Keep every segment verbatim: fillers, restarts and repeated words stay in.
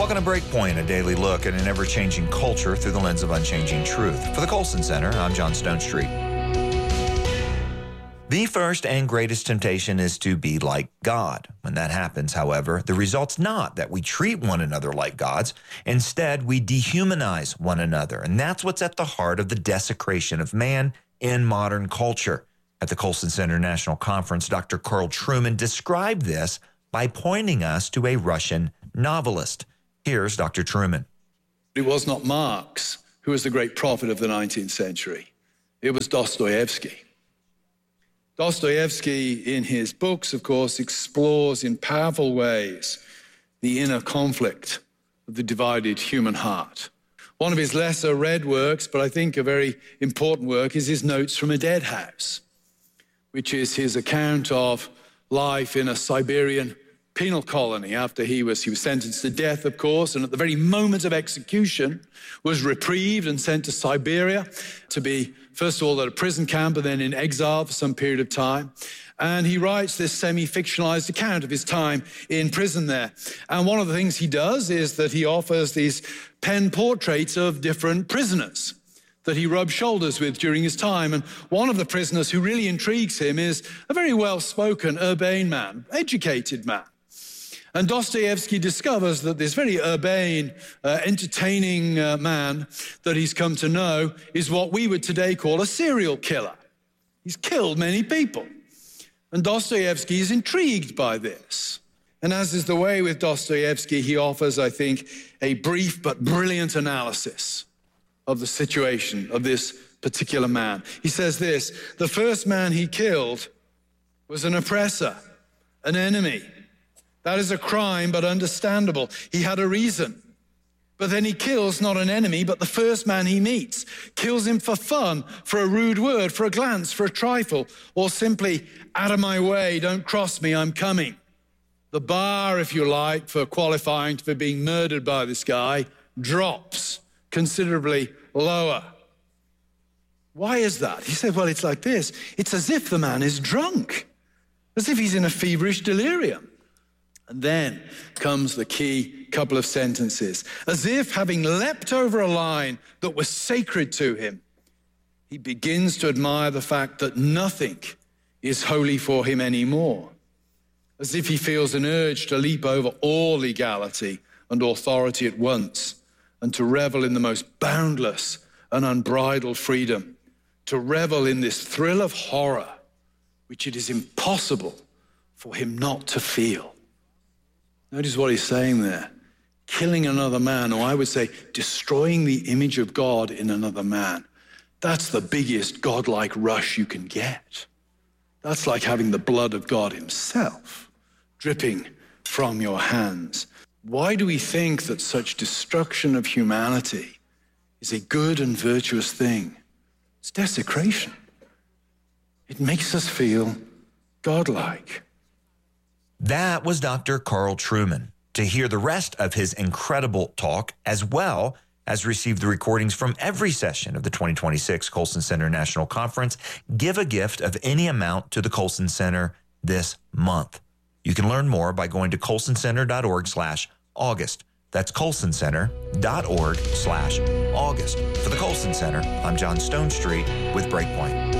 Welcome to Breakpoint, a daily look at an ever-changing culture through the lens of unchanging truth. For the Colson Center, I'm John Stonestreet. The first and greatest temptation is to be like God. When that happens, however, the result's not that we treat one another like gods. Instead, we dehumanize one another. And that's what's at the heart of the desecration of man in modern culture. At the Colson Center National Conference, Doctor Carl Trueman described this by pointing us to a Russian novelist. Here's Doctor Trueman. It was not Marx who was the great prophet of the nineteenth century. It was Dostoevsky. Dostoevsky, in his books, of course, explores in powerful ways the inner conflict of the divided human heart. One of his lesser read works, but I think a very important work, is his Notes from a Dead House, which is his account of life in a Siberian penal colony after he was, he was sentenced to death, of course, and at the very moment of execution was reprieved and sent to Siberia to be, first of all, at a prison camp and then in exile for some period of time. And he writes this semi-fictionalized account of his time in prison there. And one of the things he does is that he offers these pen portraits of different prisoners that he rubbed shoulders with during his time. And one of the prisoners who really intrigues him is a very well-spoken, urbane man, educated man. And Dostoevsky discovers that this very urbane, uh, entertaining uh, man that he's come to know is what we would today call a serial killer. He's killed many people. And Dostoevsky is intrigued by this. And as is the way with Dostoevsky, he offers, I think, a brief but brilliant analysis of the situation of this particular man. He says this: the first man he killed was an oppressor, an enemy. That is a crime, but understandable. He had a reason. But then he kills not an enemy, but the first man he meets. Kills him for fun, for a rude word, for a glance, for a trifle, or simply, out of my way, don't cross me, I'm coming. The bar, if you like, for qualifying for being murdered by this guy drops considerably lower. Why is that? He said, well, it's like this. It's as if the man is drunk, as if he's in a feverish delirium. And then comes the key couple of sentences. As if having leapt over a line that was sacred to him, he begins to admire the fact that nothing is holy for him anymore. As if he feels an urge to leap over all legality and authority at once and to revel in the most boundless and unbridled freedom, to revel in this thrill of horror, which it is impossible for him not to feel. Notice what he's saying there. Killing another man, or I would say destroying the image of God in another man. That's the biggest godlike rush you can get. That's like having the blood of God himself dripping from your hands. Why do we think that such destruction of humanity is a good and virtuous thing? It's desecration. It makes us feel godlike. That was Doctor Carl Trueman. To hear the rest of his incredible talk, as well as receive the recordings from every session of the twenty twenty-six Colson Center National Conference, give a gift of any amount to the Colson Center this month. You can learn more by going to colsoncenter.org slash August. That's colsoncenter.org slash August. For the Colson Center, I'm John Stonestreet with Breakpoint.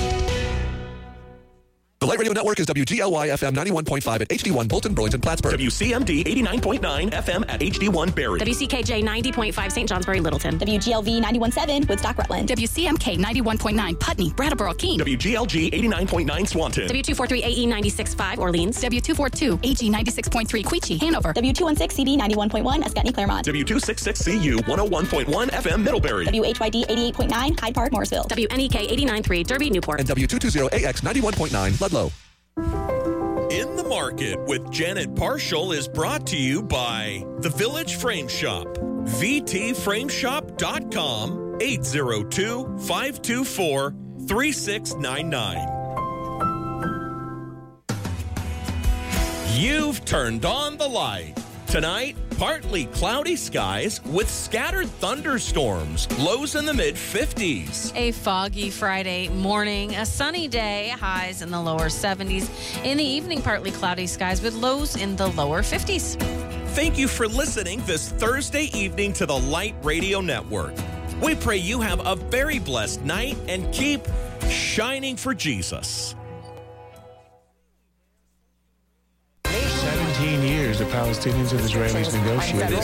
The Light Radio Network is W G L Y F M ninety-one point five at H D one Bolton, Burlington, Plattsburgh. W C M D eighty-nine point nine F M at H D one Barrie. W C K J ninety point five Saint Johnsbury, Littleton. W G L V ninety-one point seven Woodstock, Rutland. W C M K ninety-one point nine Putney, Brattleboro, Keene. W G L G eighty-nine point nine Swanton. W two forty-three A E ninety-six point five Orleans. W two forty-two A G ninety-six point three Queechee, Hanover. W two sixteen C B ninety-one point one Escutney, Claremont. W two sixty-six C U one oh one point one F M Middlebury. W H Y D eighty-eight point nine Hyde Park, Morrisville. W N E K eighty-nine point three Derby, Newport. And W two twenty A X ninety-one point nine Ludlow. In the Market with Janet Parshall is brought to you by The Village Frame Shop. V T frame shop dot com, eight oh two, five two four, three six nine nine. You've turned on the light. Tonight, partly cloudy skies with scattered thunderstorms. Lows in the mid fifties. A foggy Friday morning, a sunny day, highs in the lower seventies. In the evening, partly cloudy skies with lows in the lower fifties. Thank you for listening this Thursday evening to the Light Radio Network. We pray you have a very blessed night and keep shining for Jesus. seventeen years the Palestinians and Israelis negotiated.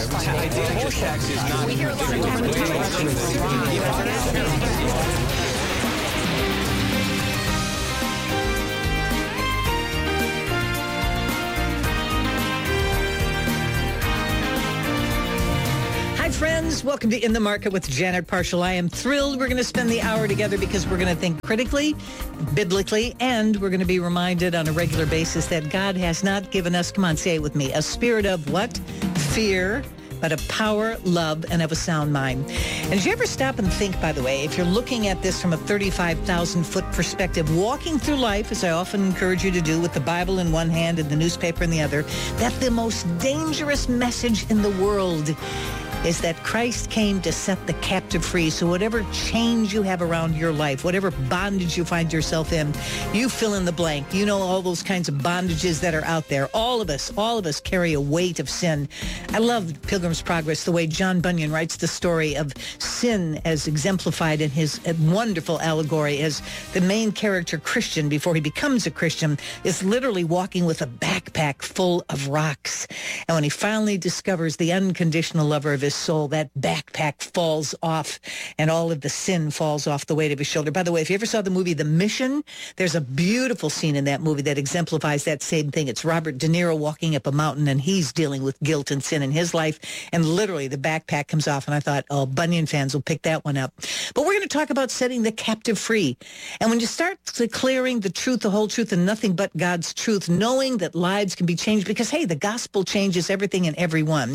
Hi, friends. Welcome to In the Market with Janet Parshall. I am thrilled we're going to spend the hour together because we're going to think critically, biblically, and we're going to be reminded on a regular basis that God has not given us, come on, say it with me, a spirit of what? Fear, but of power, love, and of a sound mind. And did you ever stop and think, by the way, if you're looking at this from a thirty-five thousand foot perspective, walking through life, as I often encourage you to do, with the Bible in one hand and the newspaper in the other, that the most dangerous message in the world is that Christ came to set the captive free. So whatever chains you have around your life, whatever bondage you find yourself in, you fill in the blank. You know all those kinds of bondages that are out there. All of us, all of us carry a weight of sin. I love Pilgrim's Progress, the way John Bunyan writes the story of sin as exemplified in his wonderful allegory as the main character, Christian, before he becomes a Christian, is literally walking with a backpack full of rocks. And when he finally discovers the unconditional lover of his soul, that backpack falls off and all of the sin falls off the weight of his shoulder. By the way, if you ever saw the movie The Mission, there's a beautiful scene in that movie that exemplifies that same thing. It's Robert De Niro walking up a mountain and he's dealing with guilt and sin in his life, and literally the backpack comes off, and I thought, oh, Bunyan fans will pick that one up. But we're going to talk about setting the captive free. And when you start declaring the truth, the whole truth, and nothing but God's truth, knowing that lives can be changed, because, hey, the gospel changes everything and everyone,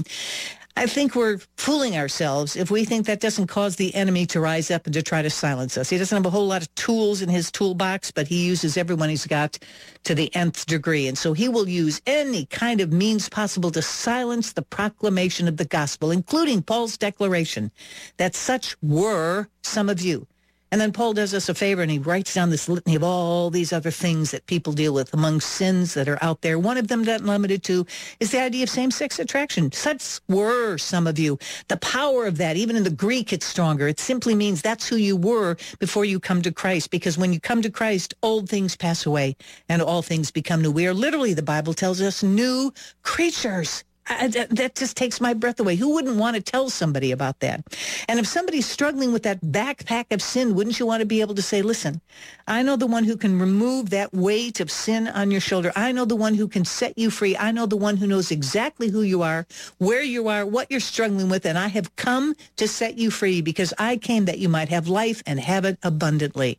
I think we're fooling ourselves if we think that doesn't cause the enemy to rise up and to try to silence us. He doesn't have a whole lot of tools in his toolbox, but he uses everyone he's got to the nth degree. And so he will use any kind of means possible to silence the proclamation of the gospel, including Paul's declaration that such were some of you. And then Paul does us a favor and he writes down this litany of all these other things that people deal with among sins that are out there. One of them, not limited to, is the idea of same-sex attraction. Such were some of you. The power of that, even in the Greek, it's stronger. It simply means that's who you were before you come to Christ. Because when you come to Christ, old things pass away and all things become new. We are literally, the Bible tells us, new creatures. I, that just takes my breath away. Who wouldn't want to tell somebody about that? And if somebody's struggling with that backpack of sin, wouldn't you want to be able to say, listen, I know the one who can remove that weight of sin on your shoulder. I know the one who can set you free. I know the one who knows exactly who you are, where you are, what you're struggling with, and I have come to set you free because I came that you might have life and have it abundantly.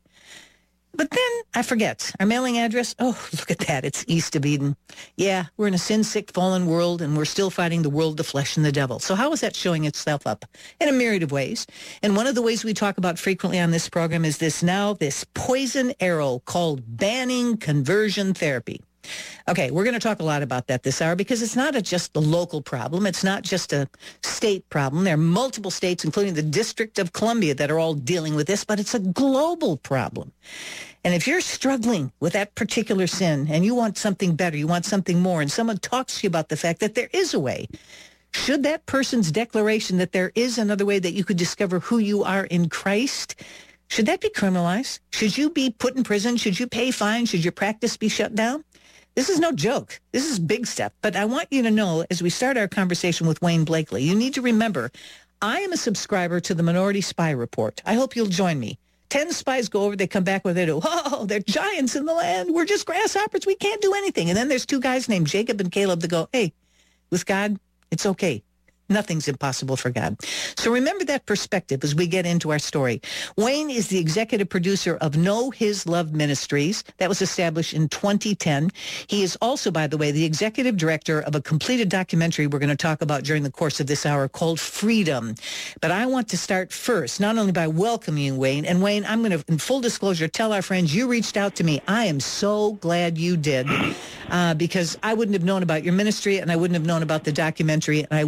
But then I forget our mailing address. Oh, look at that. It's east of Eden. Yeah, we're in a sin-sick, fallen world, and we're still fighting the world, the flesh, and the devil. So how is that showing itself up? In a myriad of ways. And one of the ways we talk about frequently on this program is this now, this poison arrow called banning conversion therapy. Okay, we're going to talk a lot about that this hour because it's not a just a local problem. It's not just a state problem. There are multiple states, including the District of Columbia, that are all dealing with this, but it's a global problem. And if you're struggling with that particular sin and you want something better, you want something more, and someone talks to you about the fact that there is a way, should that person's declaration that there is another way that you could discover who you are in Christ, should that be criminalized? Should you be put in prison? Should you pay fines? Should your practice be shut down? This is no joke. This is big step. But I want you to know, as we start our conversation with Wayne Blakely, you need to remember, I am a subscriber to the Minority Spy Report. I hope you'll join me. Ten spies go over, they come back with it. Oh, they're giants in the land. We're just grasshoppers. We can't do anything. And then there's two guys named Jacob and Caleb that go, hey, with God, it's okay. Nothing's impossible for God. So remember that perspective as we get into our story. Wayne is the executive producer of Know His Love Ministries. That was established in twenty ten. He is also, by the way, the executive director of a completed documentary we're going to talk about during the course of this hour called Freedom. But I want to start first, not only by welcoming Wayne. And Wayne, I'm going to, in full disclosure, tell our friends you reached out to me. I am so glad you did uh, because I wouldn't have known about your ministry and I wouldn't have known about the documentary and I wouldn't have been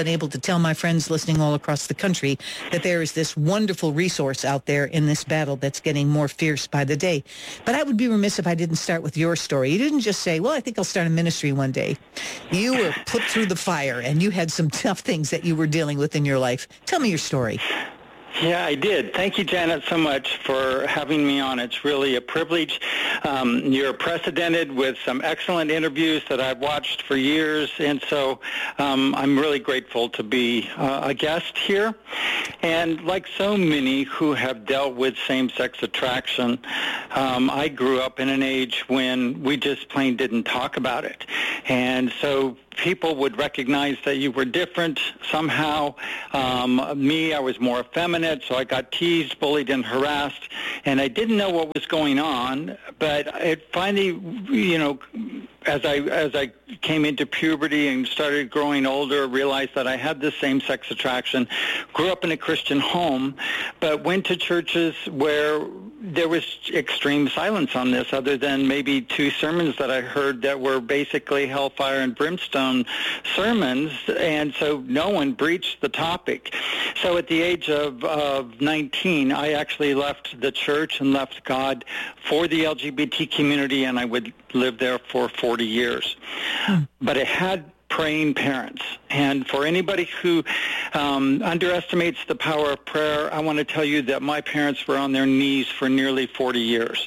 been able to tell my friends listening all across the country that there is this wonderful resource out there in this battle that's getting more fierce by the day. But I would be remiss if I didn't start with your story. You didn't just say, well, I think I'll start a ministry one day. You were put through the fire, and you had some tough things that you were dealing with in your life. Tell me your story. Yeah, I did. Thank you, Janet, so much for having me on. It's really a privilege. Um, you're precedented with some excellent interviews that I've watched for years, and so um, I'm really grateful to be uh, a guest here. And like so many who have dealt with same-sex attraction, um, I grew up in an age when we just plain didn't talk about it. And so people would recognize that you were different somehow. Um, me, I was more effeminate, so I got teased, bullied, and harassed, and I didn't know what was going on. But it finally, you know, as I as I came into puberty and started growing older, realized that I had this same-sex attraction. Grew up in a Christian home, but went to churches where there was extreme silence on this, other than maybe two sermons that I heard that were basically hellfire and brimstone sermons, and so no one breached the topic. So at the age of, of nineteen, I actually left the church and left God for the L G B T community, and I would live there for forty years. Hmm. But it had praying parents. And for anybody who um, underestimates the power of prayer, I want to tell you that my parents were on their knees for nearly forty years.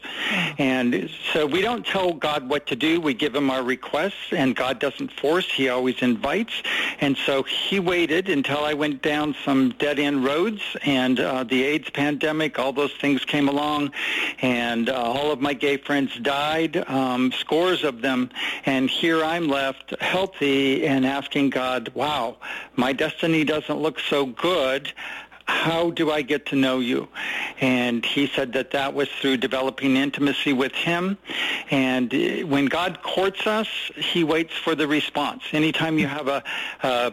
And so we don't tell God what to do. We give him our requests, and God doesn't force. He always invites. And so he waited until I went down some dead-end roads, and uh, the AIDS pandemic, all those things came along, and uh, all of my gay friends died, um, scores of them. And here I'm left healthy and asking God, wow, my destiny doesn't look so good. How do I get to know you? And he said that that was through developing intimacy with him. And when God courts us, he waits for the response. Anytime you have a, a,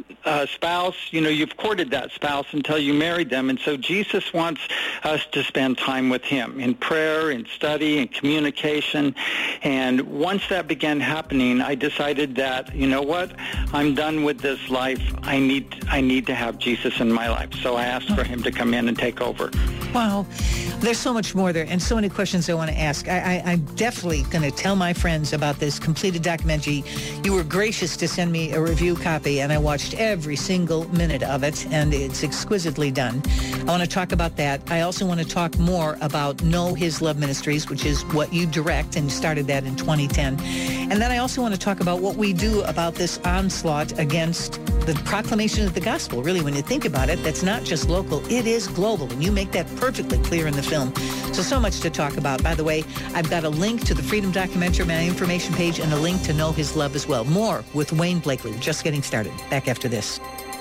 a spouse, you know, you've courted that spouse until you married them. And so Jesus wants us to spend time with him in prayer, in study, in communication. And once that began happening, I decided that, you know what, I'm done with this life. I need, I need to have Jesus in my life. So I asked for him to come in and take over. Wow. There's so much more there and so many questions I want to ask. I, I, I'm definitely going to tell my friends about this completed documentary. You were gracious to send me a review copy, and I watched every single minute of it, and it's exquisitely done. I want to talk about that. I also want to talk more about Know His Love Ministries, which is what you direct, and started that in twenty ten. And then I also want to talk about what we do about this onslaught against the proclamation of the gospel. Really, when you think about it, that's not just local, it is global, and you make that perfectly clear in the film. So, so much to talk about. By the way, I've got a link to the Freedom documentary on my information page and a link to Know His Love as well. More with Wayne Blakely. We're just getting started. Back after this.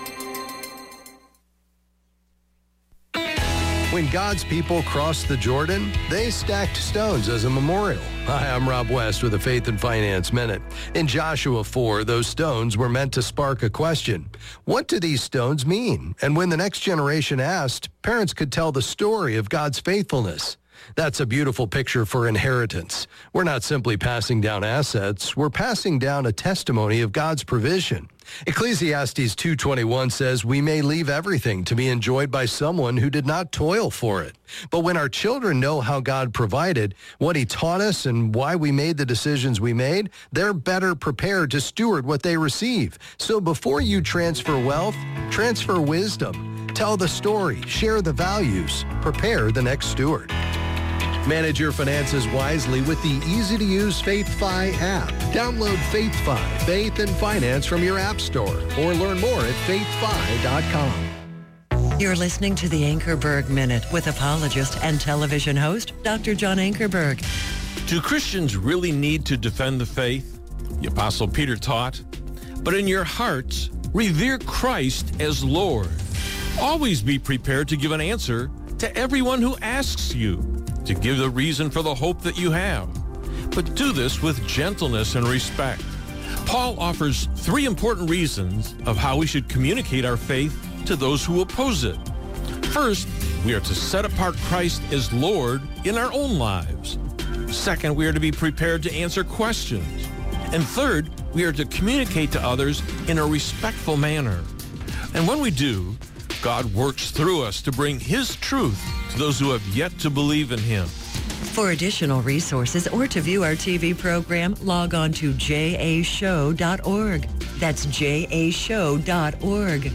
When God's people crossed the Jordan, they stacked stones as a memorial. Hi, I'm Rob West with a Faith and Finance Minute. In Joshua four, those stones were meant to spark a question. What do these stones mean? And when the next generation asked, parents could tell the story of God's faithfulness. That's a beautiful picture for inheritance. We're not simply passing down assets. We're passing down a testimony of God's provision. Ecclesiastes two twenty-one says we may leave everything to be enjoyed by someone who did not toil for it. But when our children know how God provided, what he taught us, and why we made the decisions we made, they're better prepared to steward what they receive. So before you transfer wealth, transfer wisdom. Tell the story, share the values, prepare the next steward. Manage your finances wisely with the easy-to-use FaithFi app. Download FaithFi, Faith and Finance from your app store, or learn more at faith fi dot com. You're listening to the Ankerberg Minute with apologist and television host, Doctor John Ankerberg. Do Christians really need to defend the faith? The Apostle Peter taught, but in your hearts, revere Christ as Lord. Always be prepared to give an answer to everyone who asks you, to give the reason for the hope that you have. But do this with gentleness and respect. Paul offers three important reasons of how we should communicate our faith to those who oppose it. First, we are to set apart Christ as Lord in our own lives. Second, we are to be prepared to answer questions. And third, we are to communicate to others in a respectful manner. And when we do, God works through us to bring His truth to those who have yet to believe in Him. For additional resources or to view our T V program, log on to j a show dot org. That's j a show dot org.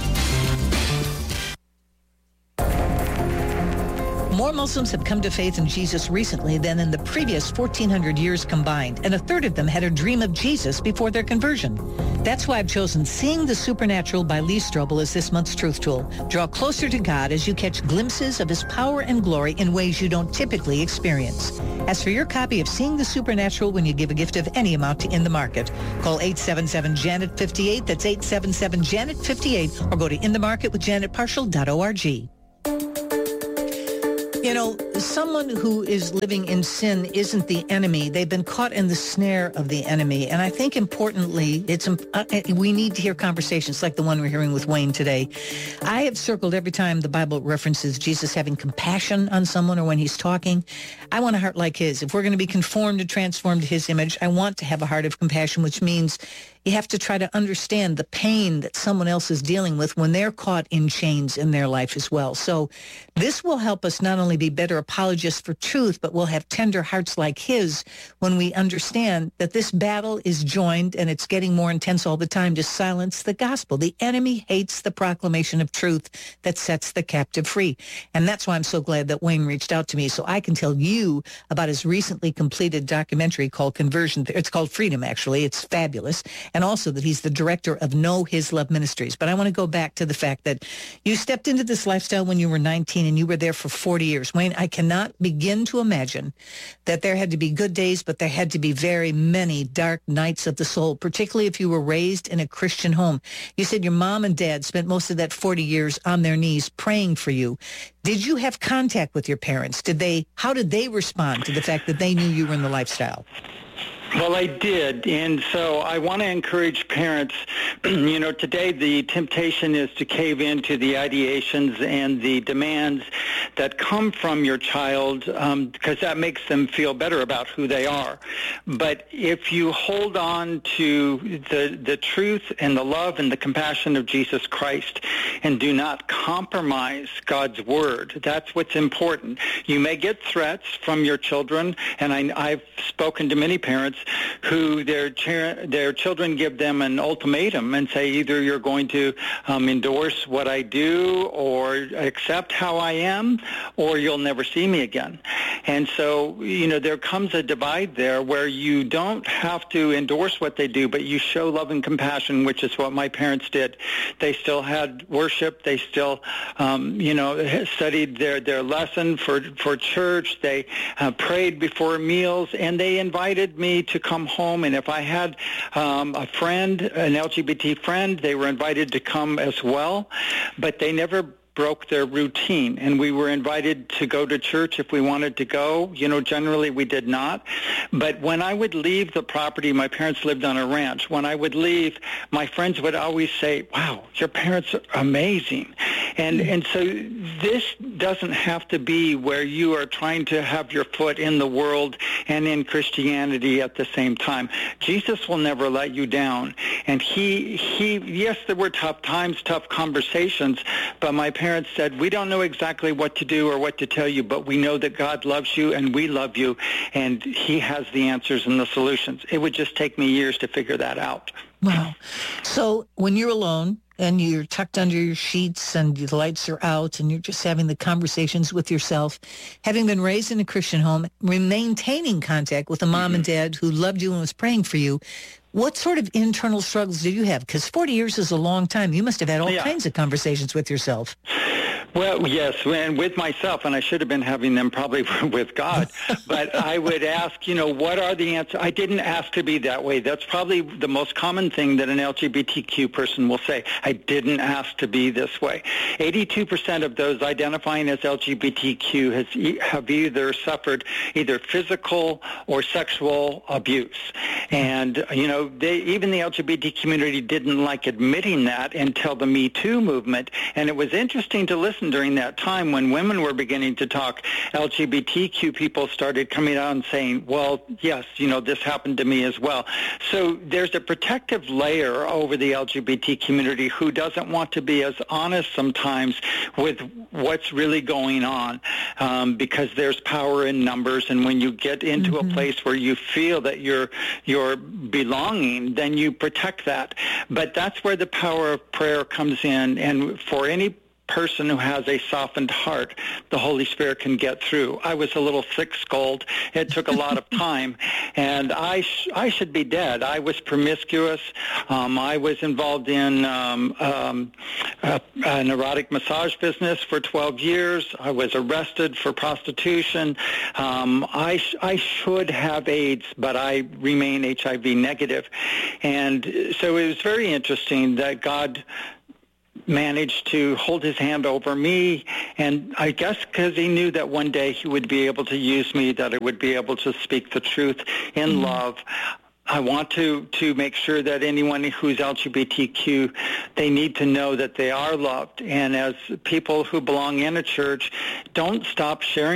More Muslims have come to faith in Jesus recently than in the previous fourteen hundred years combined, and a third of them had a dream of Jesus before their conversion. That's why I've chosen Seeing the Supernatural by Lee Strobel as this month's Truth Tool. Draw closer to God as you catch glimpses of His power and glory in ways you don't typically experience. As for your copy of Seeing the Supernatural when you give a gift of any amount to In the Market, call eight seven seven, Janet fifty-eight, that's eight seven seven, Janet fifty-eight, or go to in the market with janet partial dot org. You know, someone who is living in sin isn't the enemy. They've been caught in the snare of the enemy. And I think importantly, it's uh, we need to hear conversations like the one we're hearing with Wayne today. I have circled every time the Bible references Jesus having compassion on someone or when he's talking. I want a heart like his. If we're going to be conformed and transformed to his image, I want to have a heart of compassion, which means you have to try to understand the pain that someone else is dealing with when they're caught in chains in their life as well. So this will help us not only be better apologists for truth, but we'll have tender hearts like his when we understand that this battle is joined and it's getting more intense all the time to silence the gospel. The enemy hates the proclamation of truth that sets the captive free. And that's why I'm so glad that Wayne reached out to me so I can tell you about his recently completed documentary called Conversion. It's called Freedom, actually. It's fabulous. And also that he's the director of Know His Love Ministries. But I want to go back to the fact that you stepped into this lifestyle when you were nineteen and you were there for forty years. Wayne, I cannot begin to imagine that there had to be good days, but there had to be very many dark nights of the soul, particularly if you were raised in a Christian home. You said your mom and dad spent most of that forty years on their knees praying for you. Did you have contact with your parents? Did they? How did they respond to the fact that they knew you were in the lifestyle? Well, I did, and so I want to encourage parents. You know, today the temptation is to cave into the ideations and the demands that come from your child um, because that makes them feel better about who they are. But if you hold on to the, the truth and the love and the compassion of Jesus Christ and do not compromise God's word, that's what's important. You may get threats from your children, and I, I've spoken to many parents who their cha- their children give them an ultimatum and say either you're going to um, endorse what I do or accept how I am, or you'll never see me again. And so, you know, there comes a divide there where you don't have to endorse what they do, but you show love and compassion, which is what my parents did. They still had worship. They still, um, you know, studied their, their lesson for, for church. They uh, prayed before meals, and they invited me to come home. And if I had um, a friend, an L G B T friend, they were invited to come as well. But they never broke their routine, and we were invited to go to church if we wanted to go. You know, generally we did not. But when I would leave the property, my parents lived on a ranch. When I would leave, my friends would always say, wow, your parents are amazing. And and so this doesn't have to be where you are trying to have your foot in the world and in Christianity at the same time. Jesus will never let you down. And he, he yes, there were tough times, tough conversations, but my parents said, we don't know exactly what to do or what to tell you, but we know that God loves you and we love you, and he has the answers and the solutions. It would just take me years to figure that out. Wow. So when you're alone and you're tucked under your sheets and the lights are out and you're just having the conversations with yourself, having been raised in a Christian home, maintaining contact with a mom mm-hmm. and dad who loved you and was praying for you, what sort of internal struggles did you have? Because forty years is a long time. You must have had all yeah. kinds of conversations with yourself. Well, yes, and with myself, and I should have been having them probably with God, but I would ask, you know, what are the answers? I didn't ask to be that way. That's probably the most common thing that an L G B T Q person will say. I didn't ask to be this way. eighty-two percent of those identifying as L G B T Q has, have either suffered either physical or sexual abuse. And, you know, they, even the L G B T community didn't like admitting that until the Me Too movement. And it was interesting to listen during that time when women were beginning to talk. L G B T Q people started coming out and saying, well, yes, you know, this happened to me as well. So there's a protective of layer over the L G B T community who doesn't want to be as honest sometimes with what's really going on, um, because there's power in numbers, and when you get into mm-hmm. a place where you feel that you're you're belonging, then you protect that. But that's where the power of prayer comes in, and for any person who has a softened heart, the Holy Spirit can get through. I was a little thick-skulled. It took a lot of time, and I sh- I should be dead. I was promiscuous. Um, I was involved in um, um, a, an erotic massage business for twelve years. I was arrested for prostitution. Um, I sh- I should have AIDS, but I remain H I V negative, and so it was very interesting that God managed to hold his hand over me, and I guess because he knew that one day he would be able to use me, that I would be able to speak the truth in mm-hmm. love. I want to, to make sure that anyone who's L G B T Q, they need to know that they are loved. And as people who belong in a church, don't stop sharing